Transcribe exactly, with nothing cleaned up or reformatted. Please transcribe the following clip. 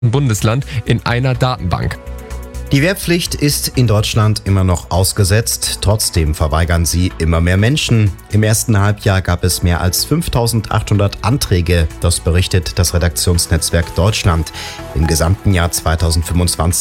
Bundesland in einer Datenbank. Die Wehrpflicht ist in Deutschland immer noch ausgesetzt. Trotzdem verweigern sie immer mehr Menschen. Im ersten Halbjahr gab es mehr als fünftausendachthundert Anträge. Das berichtet das Redaktionsnetzwerk Deutschland. Im gesamten Jahr zweitausendfünfundzwanzig